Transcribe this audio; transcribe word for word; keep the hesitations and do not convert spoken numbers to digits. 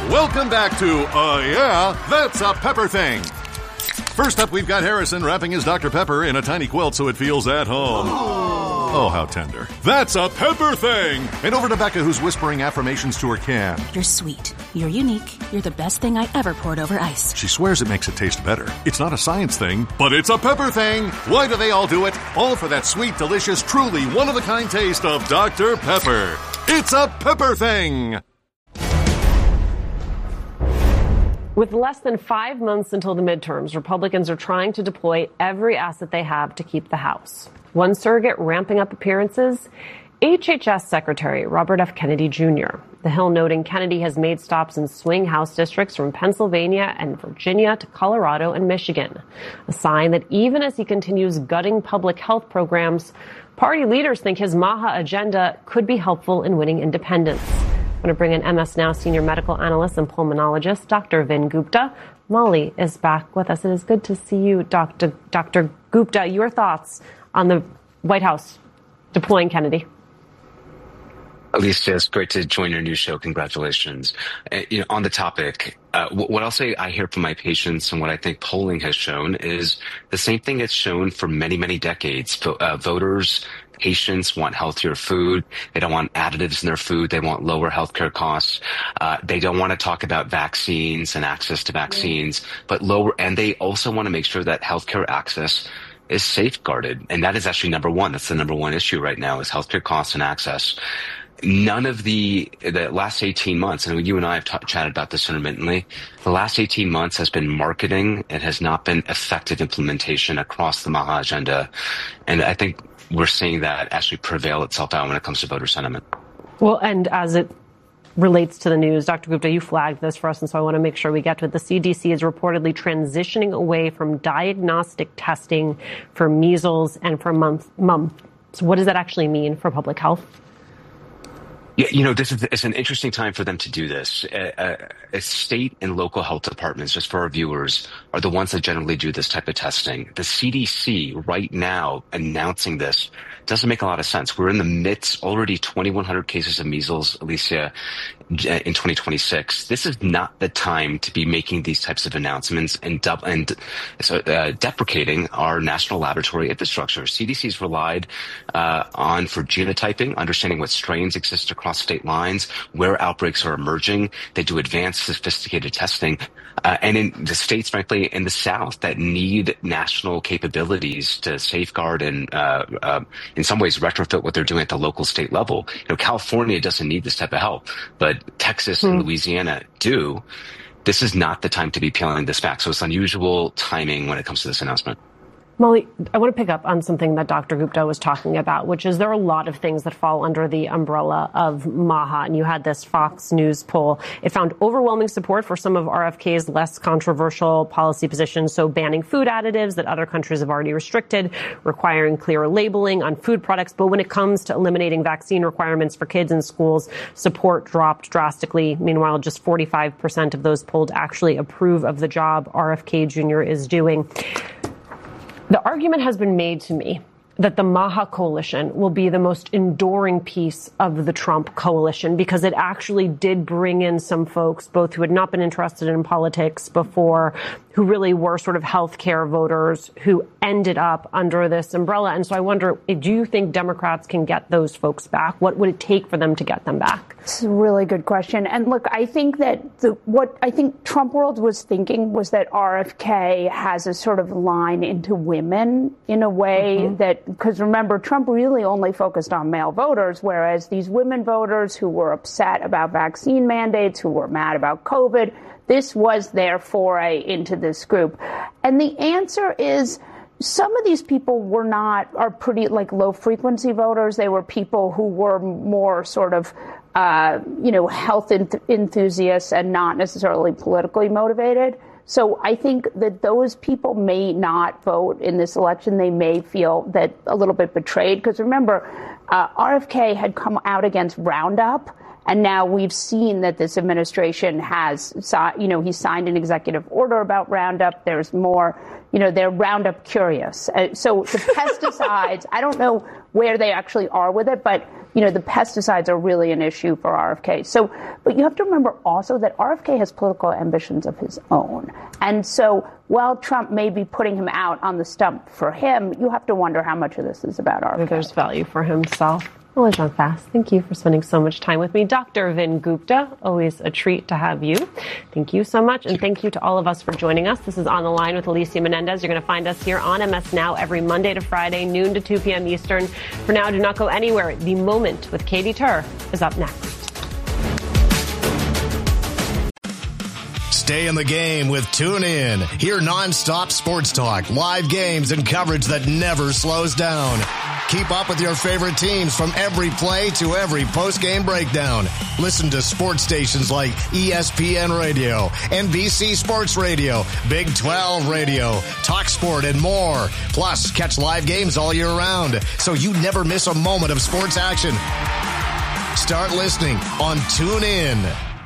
Welcome back to Uh Yeah, That's a Pepper Thing. First up, we've got Harrison wrapping his Doctor Pepper in a tiny quilt so it feels at home. Oh, how tender. That's a Pepper Thing! And over to Becca, who's whispering affirmations to her can. You're sweet. You're unique. You're the best thing I ever poured over ice. She swears it makes it taste better. It's not a science thing, but it's a Pepper Thing! Why do they all do it? All for that sweet, delicious, truly one-of-a-kind taste of Doctor Pepper. It's a Pepper Thing! With less than five months until the midterms, Republicans are trying to deploy every asset they have to keep the House. One surrogate ramping up appearances, H H S Secretary Robert F. Kennedy Junior The Hill noting Kennedy has made stops in swing House districts from Pennsylvania and Virginia to Colorado and Michigan, a sign that even as he continues gutting public health programs, party leaders think his MAHA agenda could be helpful in winning independence. I'm going to bring in M S Now senior medical analyst and pulmonologist, Doctor Vin Gupta. Molly is back with us. It is good to see you, Doctor Doctor Gupta. Your thoughts on the White House deploying Kennedy? Alicia, it's great to join your new show. Congratulations. Uh, you know, on the topic, uh, what I'll say I hear from my patients and what I think polling has shown is the same thing it's shown for many, many decades. Uh, voters, patients want healthier food. They don't want additives in their food. They want lower healthcare costs. Uh, they don't want to talk about vaccines and access to vaccines, but lower, and they also want to make sure that healthcare access is safeguarded. And that is actually number one. That's the number one issue right now is healthcare costs and access. None of the the last eighteen months, and you and I have t- chatted about this intermittently, the last eighteen months has been marketing. It has not been effective implementation across the MAHA agenda. And I think we're seeing that actually prevail itself out when it comes to voter sentiment. Well, and as it relates to the news, Doctor Gupta, you flagged this for us, and so I want to make sure we get to it. The C D C is reportedly transitioning away from diagnostic testing for measles and for mumps. So what does that actually mean for public health? Yeah, you know, this is it's an interesting time for them to do this. Uh, uh, state and local health departments, just for our viewers, are the ones that generally do this type of testing. The C D C right now announcing this doesn't make a lot of sense. We're in the midst, already twenty-one hundred cases of measles, Alicia, in twenty twenty-six. This is not the time to be making these types of announcements and, du- and uh, deprecating our national laboratory infrastructure. C D C's relied uh, on for genotyping, understanding what strains exist across state lines, where outbreaks are emerging. They do advanced, sophisticated testing. Uh, and in the states, frankly, in the South that need national capabilities to safeguard and, uh, uh, in some ways, retrofit what they're doing at the local state level. You know, California doesn't need this type of help, but Texas and Louisiana do. This is not the time to be peeling this back. So it's unusual timing when it comes to this announcement. Molly, I want to pick up on something that Doctor Gupta was talking about, which is there are a lot of things that fall under the umbrella of MAHA. And you had this Fox News poll. It found overwhelming support for some of R F K's less controversial policy positions. So banning food additives that other countries have already restricted, requiring clearer labeling on food products. But when it comes to eliminating vaccine requirements for kids in schools, support dropped drastically. Meanwhile, just forty-five percent of those polled actually approve of the job R F K Junior is doing. The argument has been made to me that the MAHA coalition will be the most enduring piece of the Trump coalition because it actually did bring in some folks, both who had not been interested in politics before, who really were sort of healthcare voters who ended up under this umbrella. And so I wonder, do you think Democrats can get those folks back? What would it take for them to get them back? It's a really good question. And look, I think that the, what I think Trump world was thinking was that R F K has a sort of line into women in a way mm-hmm. that, because remember, Trump really only focused on male voters, whereas these women voters who were upset about vaccine mandates, who were mad about COVID, this was their foray into this group. And the answer is, some of these people were not, are pretty like low frequency voters. They were people who were more sort of, uh, you know, health enth- enthusiasts and not necessarily politically motivated. So I think that those people may not vote in this election. They may feel that a little bit betrayed. Because remember, uh, R F K had come out against Roundup. And now we've seen that this administration has, you know, he signed an executive order about Roundup. There's more, you know, they're Roundup curious. Uh, so the pesticides, I don't know where they actually are with it, but you know, the pesticides are really an issue for R F K. So, but you have to remember also that R F K has political ambitions of his own. And so while Trump may be putting him out on the stump for him, you have to wonder how much of this is about R F K. There's value for himself. Well, Jean Fast, thank you for spending so much time with me. Doctor Vin Gupta, always a treat to have you. Thank you so much. And thank you to all of us for joining us. This is On the Line with Alicia Menendez. You're going to find us here on M S Now every Monday to Friday, noon to two p.m. Eastern. For now, do not go anywhere. The Moment with Katie Tur is up next. Stay in the game with TuneIn. Hear nonstop sports talk, live games, and coverage that never slows down. Keep up with your favorite teams from every play to every post-game breakdown. Listen to sports stations like E S P N Radio, N B C Sports Radio, Big twelve Radio, TalkSport, and more. Plus, catch live games all year round, so you never miss a moment of sports action. Start listening on TuneIn.